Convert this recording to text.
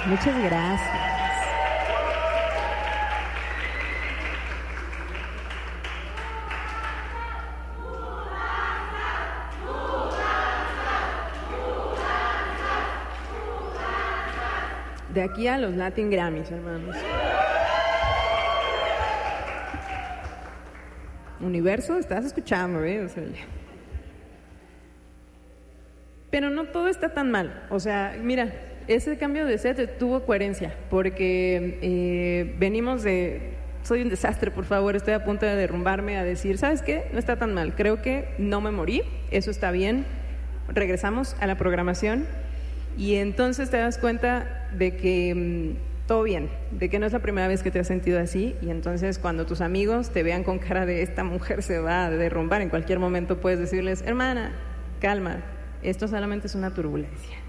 Muchas gracias. De aquí a los Latin Grammys, hermanos. Universo, estás escuchando, ¿eh? O sea, pero no todo está tan mal. O sea, mira, ese cambio de set tuvo coherencia, porque venimos de soy un desastre, por favor, estoy a punto de derrumbarme, a decir, ¿sabes qué? No está tan mal, creo que no me morí, eso está bien. Regresamos a la programación y entonces te das cuenta de que todo bien, de que no es la primera vez que te has sentido así, y entonces cuando tus amigos te vean con cara de esta mujer se va a derrumbar en cualquier momento, puedes decirles, hermana, calma, esto solamente es una turbulencia.